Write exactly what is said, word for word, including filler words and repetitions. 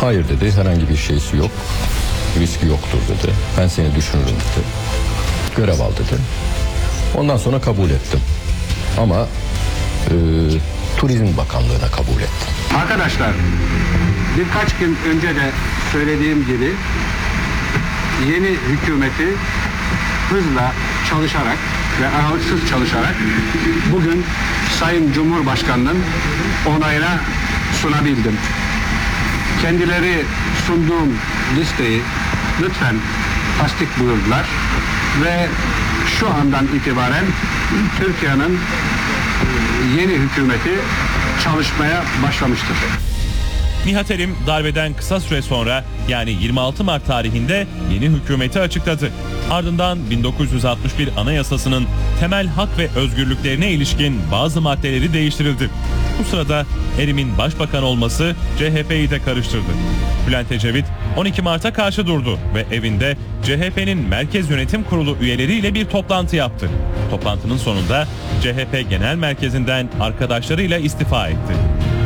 Hayır dedi, herhangi bir şeysi yok. Riski yoktur dedi. Ben seni düşünürüm dedi. Görev al dedi. Ondan sonra kabul ettim. Ama e, Turizm Bakanlığı'na kabul ettim. Arkadaşlar, birkaç gün önce de söylediğim gibi yeni hükümeti hızla çalışarak ve aralıksız çalışarak bugün Sayın Cumhurbaşkanı'nın onayına sunabildim. Kendileri sunduğum listeyi lütfen tasdik buyurdular ve şu andan itibaren Türkiye'nin yeni hükümeti çalışmaya başlamıştır. Nihat Erim darbeden kısa süre sonra yani yirmi altı Mart tarihinde yeni hükümeti açıkladı. Ardından bin dokuz yüz altmış bir Anayasası'nın temel hak ve özgürlüklerine ilişkin bazı maddeleri değiştirildi. Bu sırada Erim'in başbakan olması C H P'yi de karıştırdı. Bülent Ecevit on iki Mart'a karşı durdu ve evinde C H P'nin Merkez Yönetim Kurulu üyeleriyle bir toplantı yaptı. Toplantının sonunda C H P Genel Merkezi'nden arkadaşlarıyla istifa etti.